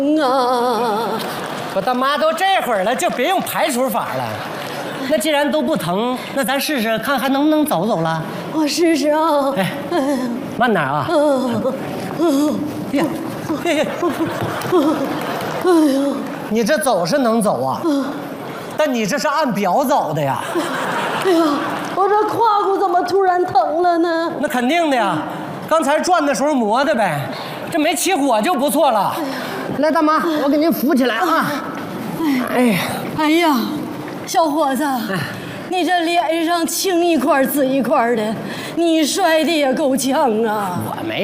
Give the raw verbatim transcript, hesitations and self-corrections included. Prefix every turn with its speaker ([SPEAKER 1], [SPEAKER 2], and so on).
[SPEAKER 1] 啊！
[SPEAKER 2] 我大妈都这会儿了，就别用排除法了。那既然都不疼，那咱试试看还能不能走走了。
[SPEAKER 1] 我试试啊。
[SPEAKER 2] 哎，慢点啊。
[SPEAKER 1] 嗯嗯。
[SPEAKER 2] 呀，嘿嘿。
[SPEAKER 1] 哎呦，
[SPEAKER 2] 你这走是能走啊，但你这是按表走的呀。
[SPEAKER 1] 哎呀，我这胯骨怎么突然疼了呢？
[SPEAKER 2] 那肯定的呀，刚才转的时候磨的呗，这没起火就不错了。来，大妈，我给您扶起来啊。哎呀，
[SPEAKER 1] 哎呀，小伙子，你这脸上青一块紫一块的，你摔的也够呛啊！
[SPEAKER 2] 我没